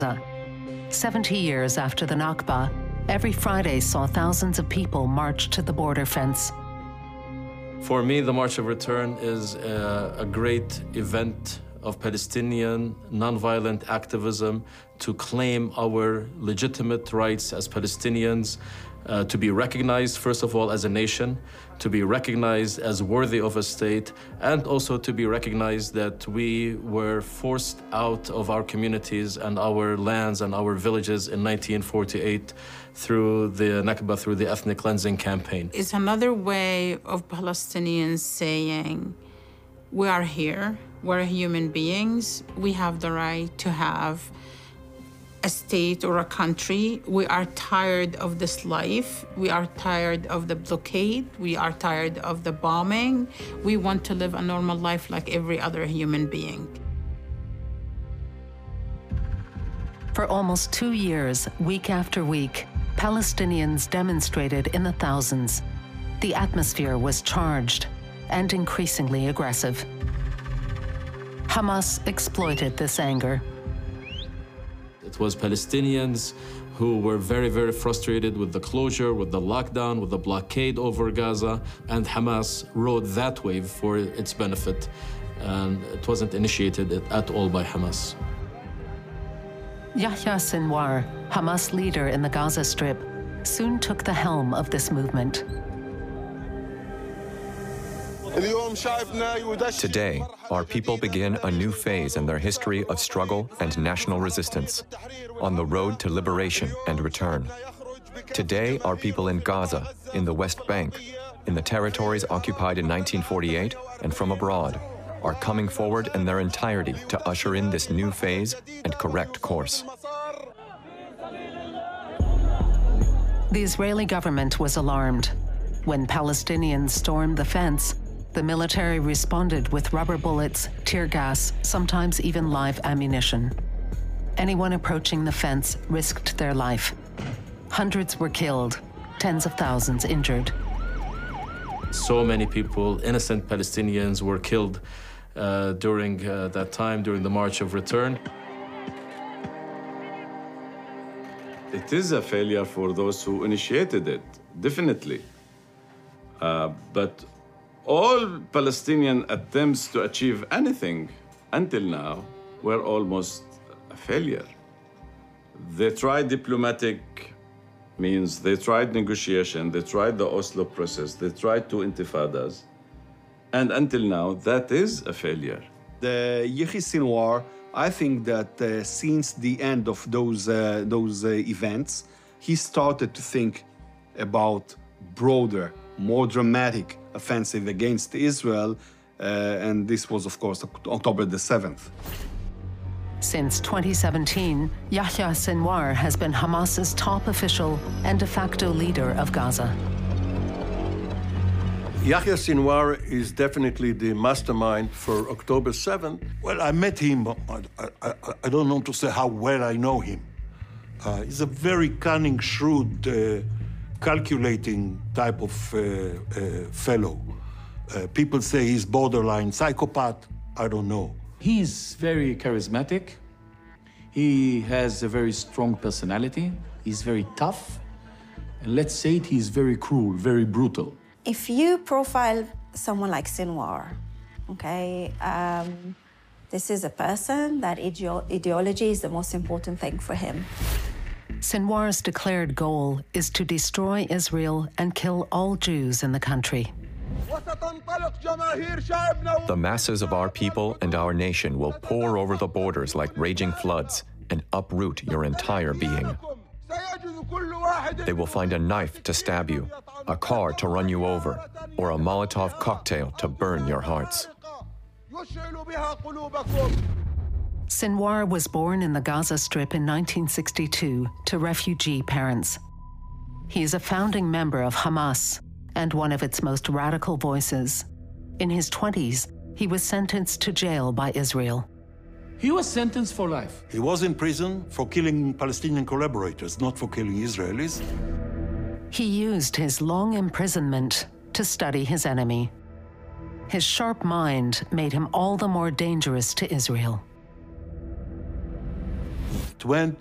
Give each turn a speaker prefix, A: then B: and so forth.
A: 70 years after the Nakba, every Friday saw thousands of people march to the border fence.
B: For me, the March of Return is a great event of Palestinian nonviolent activism to claim our legitimate rights as Palestinians, to be recognized, first of all, as a nation, to be recognized as worthy of a state, and also to be recognized that we were forced out of our communities and our lands and our villages in 1948 through the Nakba, through the ethnic cleansing campaign.
C: It's another way of Palestinians saying, we are here, we're human beings, we have the right to have a state or a country. We are tired of this life. We are tired of the blockade. We are tired of the bombing. We want to live a normal life like every other human being.
A: For almost 2 years, week after week, Palestinians demonstrated in the thousands. The atmosphere was charged and increasingly aggressive. Hamas exploited this anger.
B: It was Palestinians who were very, very frustrated with the closure, with the lockdown, with the blockade over Gaza, and Hamas rode that wave for its benefit, and it wasn't initiated at all by Hamas.
A: Yahya Sinwar, Hamas leader in the Gaza Strip, soon took the helm of this movement.
D: Today, our people begin a new phase in their history of struggle and national resistance, on the road to liberation and return. Today, our people in Gaza, in the West Bank, in the territories occupied in 1948, and from abroad, are coming forward in their entirety to usher in this new phase and correct course.
A: The Israeli government was alarmed. When Palestinians stormed the fence, the military responded with rubber bullets, tear gas, sometimes even live ammunition. Anyone approaching the fence risked their life. Hundreds were killed, tens of thousands injured.
B: So many people, innocent Palestinians, were killed during that time, during the March of Return.
E: It is a failure for those who initiated it, definitely. But all Palestinian attempts to achieve anything until now were almost a failure. They tried diplomatic means, they tried negotiation, they tried the Oslo process, they tried two intifadas, and until now, that is a failure.
F: The Yahya Sinwar, I think that since the end of those events, he started to think about broader, more dramatic offensive against Israel, and this was, of course, October the 7th.
A: Since 2017, Yahya Sinwar has been Hamas's top official and de facto leader of Gaza.
G: Yahya Sinwar is definitely the mastermind for October 7th.
H: Well, I met him. I don't know to say how well I know him. He's a very cunning, shrewd, calculating type of fellow. People say he's borderline psychopath. I don't know.
I: He's very charismatic. He has a very strong personality. He's very tough. And let's say it, he's very cruel, very brutal.
J: If you profile someone like Sinwar, okay, this is a person that ideology is the most important thing for him.
A: Sinwar's declared goal is to destroy Israel and kill all Jews in the country.
D: The masses of our people and our nation will pour over the borders like raging floods and uproot your entire being. They will find a knife to stab you, a car to run you over, or a Molotov cocktail to burn your hearts.
A: Sinwar was born in the Gaza Strip in 1962 to refugee parents. He is a founding member of Hamas and one of its most radical voices. In his 20s, he was sentenced to jail by Israel.
I: He was sentenced for life.
H: He was in prison for killing Palestinian collaborators, not for killing Israelis.
A: He used his long imprisonment to study his enemy. His sharp mind made him all the more dangerous to Israel.
H: 20